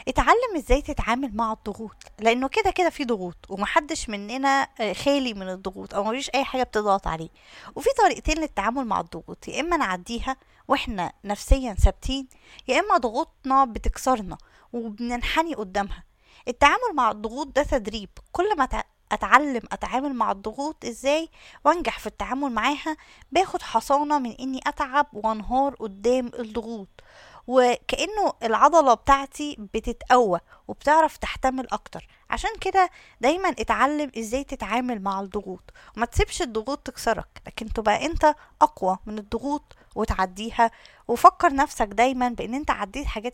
اتعلم ازاي تتعامل مع الضغوط، لانه كده كده في ضغوط ومحدش مننا خالي من الضغوط او مفيش اي حاجة بتضغط عليه. وفي طريقتين للتعامل مع الضغوط، يا اما نعديها واحنا نفسيا ثابتين، يا اما ضغوطنا بتكسرنا وبننحني قدامها. التعامل مع الضغوط ده تدريب، كل ما اتعلم اتعامل مع الضغوط ازاي وانجح في التعامل معاها، باخد حصانة من اني اتعب وانهار قدام الضغوط، وكأنه العضلة بتاعتي بتتقوى وبتعرف تحتمل اكتر. عشان كده دايما اتعلم ازاي تتعامل مع الضغوط، وما تسيبش الضغوط تكسرك، لكن تبقى انت اقوى من الضغوط وتعديها. وفكر نفسك دايما بان انت عديت حاجات